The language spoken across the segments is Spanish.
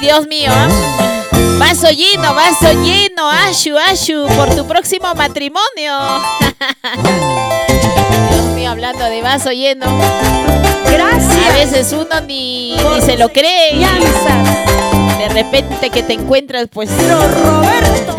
Dios mío, vaso lleno, Ashu, por tu próximo matrimonio. Dios mío, hablando de vaso lleno. Gracias. A veces uno ni se lo cree. De repente que te encuentras, pues. Pero Roberto.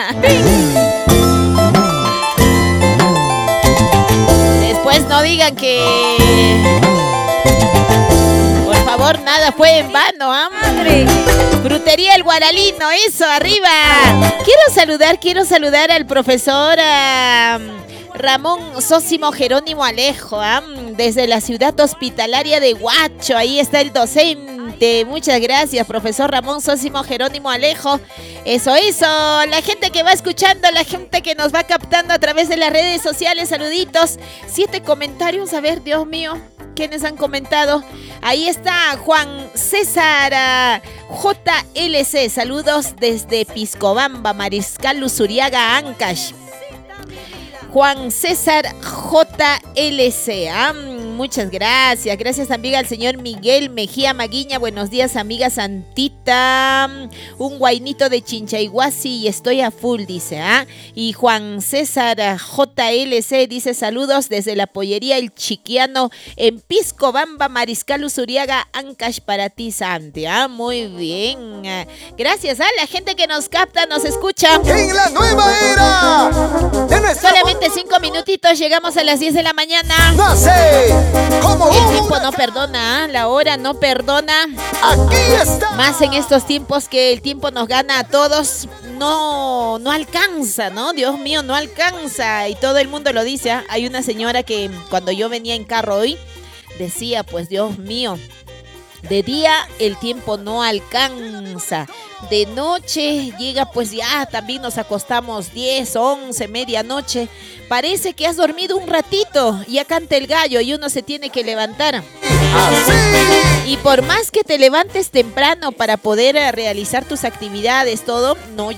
Después no digan que. Por favor, nada fue en vano, hambre. Frutería El Guaralino, eso, arriba. Quiero saludar al profesor Ramón Sósimo Jerónimo Alejo, desde la ciudad hospitalaria de Huacho. Ahí está el docente. Muchas gracias, profesor Ramón Sósimo Jerónimo Alejo. Eso. La gente que va escuchando, la gente que nos va captando a través de las redes sociales, saluditos. 7 comentarios, a ver, Dios mío. ¿Quiénes han comentado? Ahí está Juan César JLC. Saludos desde Piscobamba, Mariscal Luzuriaga, Ancash. Juan César JLC. Muchas gracias. Gracias también al señor Miguel Mejía Maguiña. Buenos días, amiga Santita. Un guainito de Chinchayhuasi y estoy a full, dice. Y Juan César JLC dice saludos desde la pollería El Chiquiano en Piscobamba, Mariscal Usuriaga, Ancash para ti, Santi. Muy bien. Gracias a la gente que nos capta, nos escucha. En la nueva era de nuestra... Solamente 5 minutitos, llegamos a las 10 de la mañana. Nace como el tiempo no perdona, la hora no perdona. Aquí está. Más en estos tiempos que el tiempo nos gana a todos. No alcanza, ¿no? Dios mío, no alcanza. Y todo el mundo lo dice. Hay una señora que cuando yo venía en carro hoy decía, pues Dios mío, de día el tiempo no alcanza. De noche llega, pues ya también nos acostamos 10, 11, medianoche. Parece que has dormido un ratito, ya canta el gallo y uno se tiene que levantar. Así. Y por más que te levantes temprano para poder realizar tus actividades, todo,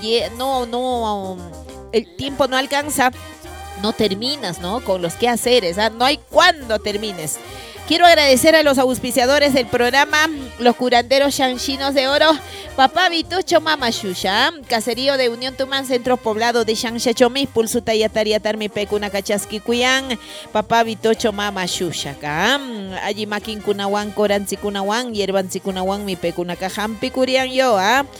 el tiempo no alcanza, no terminas, ¿no? Con los quehaceres, no hay cuándo termines. Quiero agradecer a los auspiciadores del programa, los curanderos Shanchinos de Oro, Papá Vitucho Mama Shusha, Caserío de Unión Tumán, Centro Poblado de Shanshachomi, Pulsuta Yatariatarmi Pecuna Cachasqui Cuyan, Papá Vitucho Mama Shusha, allí Makin Kunawan, Coranzi Kunawan, Yerbanzi Kunawan, mi Pecuna Cajampi Curian yo,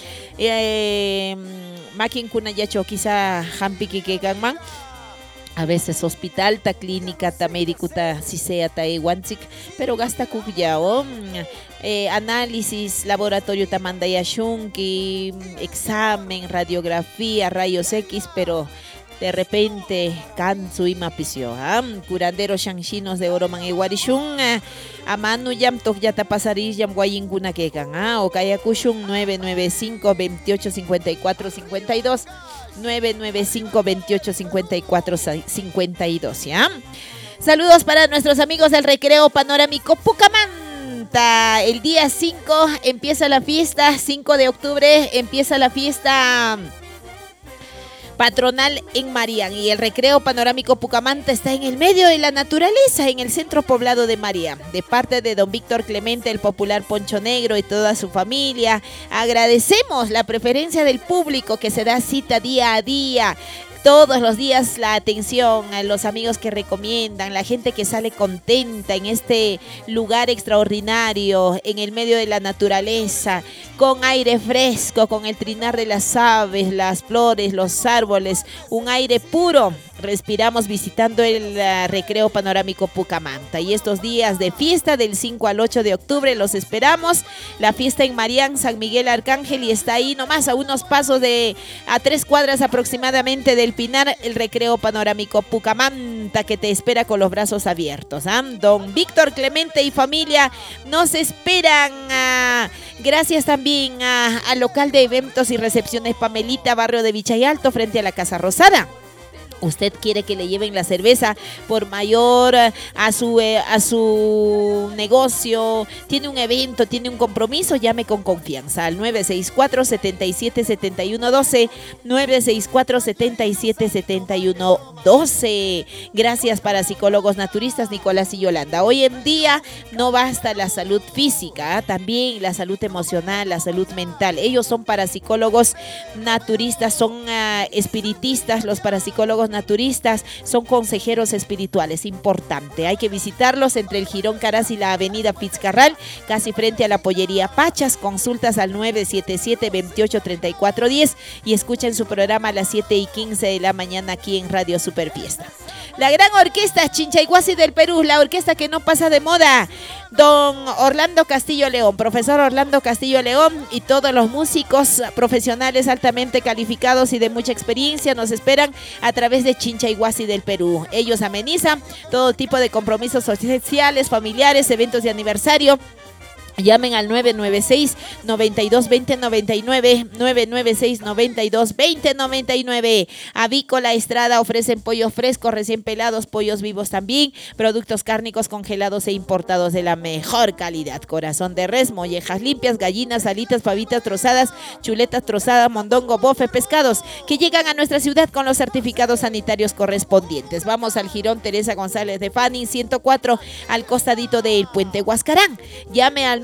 Makin Kunayacho quizá Jampi Kikekanman. A veces hospital, ta clínica, ta médico, ta sisea, ta eguanzik, pero gasta kukyao, análisis, laboratorio ta mandayashunki, examen, radiografía, rayos X, pero de repente cansu y mapicio, curandero shanchinos de Oroman y Guarishun, amanu yam tokyata pasaris yam guayinguna kekan, o kayakushun 995 28 54 52. 995 28 54 52, ¿ya? Saludos para nuestros amigos del Recreo Panorámico Pucamanta. El día 5 empieza la fiesta, 5 de octubre empieza la fiesta patronal en Marián, y el Recreo Panorámico Pucamanta está en el medio de la naturaleza, en el centro poblado de Marián. De parte de don Víctor Clemente, el popular Poncho Negro y toda su familia, agradecemos la preferencia del público que se da cita día a día. Todos los días la atención a los amigos que recomiendan, la gente que sale contenta en este lugar extraordinario, en el medio de la naturaleza, con aire fresco, con el trinar de las aves, las flores, los árboles, un aire puro. Respiramos visitando el Recreo Panorámico Pucamanta. Y estos días de fiesta del 5 al 8 de octubre los esperamos. La fiesta en Marián, San Miguel Arcángel, y está ahí nomás a unos pasos a 3 cuadras aproximadamente del Pinar, el Recreo Panorámico Pucamanta, que te espera con los brazos abiertos. Don Víctor Clemente y familia nos esperan. Gracias también al local de eventos y recepciones Pamelita, barrio de Vichayalto, frente a la Casa Rosada. Usted quiere que le lleven la cerveza por mayor a su negocio, tiene un evento, tiene un compromiso, llame con confianza al 964-777112, 964-777112. Gracias para Psicólogos Naturistas Nicolás y Yolanda. Hoy en día no basta la salud física, también la salud emocional, la salud mental. Ellos son parapsicólogos naturistas, son espiritistas, los parapsicólogos naturistas son consejeros espirituales, importante. Hay que visitarlos entre el Jirón Caras y la avenida Fitzcarral, casi frente a la pollería Pachas. Consultas al 977-283410 y escuchen su programa a las 7:15 de la mañana aquí en Radio Superfiesta. La gran orquesta Chinchayhuasi del Perú, la orquesta que no pasa de moda. Don Orlando Castillo León, profesor Orlando Castillo León y todos los músicos profesionales altamente calificados y de mucha experiencia nos esperan a través de Chinchayhuasi del Perú. Ellos amenizan todo tipo de compromisos sociales, familiares, eventos de aniversario. Llamen al 996-9220-99, 996-9220-99. Avícola Estrada ofrecen pollos frescos, recién pelados, pollos vivos también, productos cárnicos congelados e importados de la mejor calidad. Corazón de res, mollejas limpias, gallinas, alitas, pavitas trozadas, chuletas trozadas, mondongo, bofe, pescados que llegan a nuestra ciudad con los certificados sanitarios correspondientes. Vamos al Jirón Teresa González de Fanning 104 al costadito del Puente Huascarán. Llame al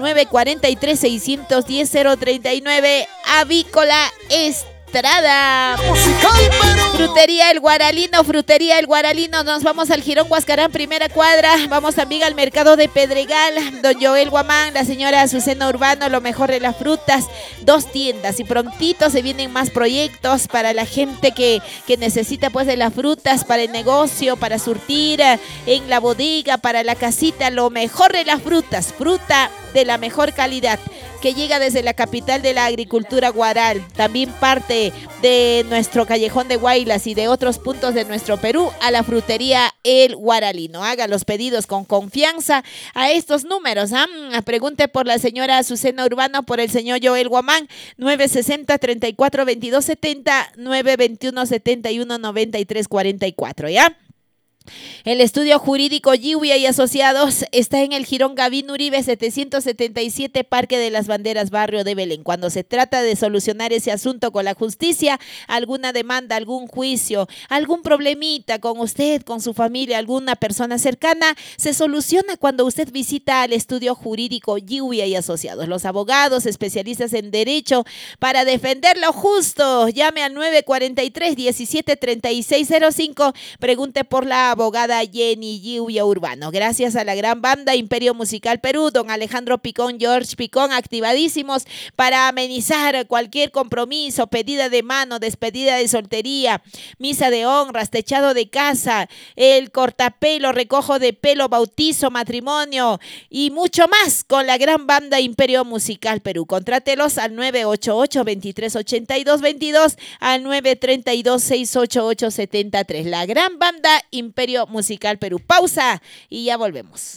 943-610-039, Avícola Estrada. Frutería El Guaralino, nos vamos al Jirón Huascarán, primera cuadra, vamos también al mercado de Pedregal, don Joel Guamán, la señora Azucena Urbano, lo mejor de las frutas, 2 tiendas y prontito se vienen más proyectos para la gente que necesita pues de las frutas para el negocio, para surtir en la bodega, para la casita, lo mejor de las frutas, fruta de la mejor calidad que llega desde la capital de la agricultura Guaral, también parte de nuestro callejón de Guaylas y de otros puntos de nuestro Perú a la frutería El Guaralino. Haga los pedidos con confianza a estos números. Pregunte por la señora Azucena Urbano, por el señor Joel Guamán, 960-34-2270, 921-71-93-44, ¿ya? El estudio jurídico Lluvia y Asociados está en el Jirón Gavino Uribe 777, Parque de las Banderas, barrio de Belén. Cuando se trata de solucionar ese asunto con la justicia, alguna demanda, algún juicio, algún problemita con usted, con su familia, alguna persona cercana, se soluciona cuando usted visita al estudio jurídico Lluvia y Asociados. Los abogados especialistas en derecho para defender lo justo. Llame al 943-173605. Pregunte por la abogada Jenny Lluvia Urbano. Gracias a la gran banda Imperio Musical Perú, don Alejandro Picón, George Picón, activadísimos para amenizar cualquier compromiso, pedida de mano, despedida de soltería, misa de honras, techado de casa, el cortapelo, recojo de pelo, bautizo, matrimonio y mucho más con la gran banda Imperio Musical Perú. Contrátelos al 988-238222, al 932-688-73. La gran banda Imperio Musical Perú. Pausa y ya volvemos.